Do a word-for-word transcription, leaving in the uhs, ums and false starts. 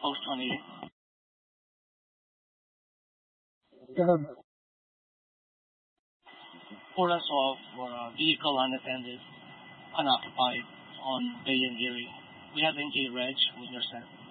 Post twenty-eight. Seven. Pull us off for a vehicle unattended, unoccupied on Bay and Erie. We have N J Reg when you're set.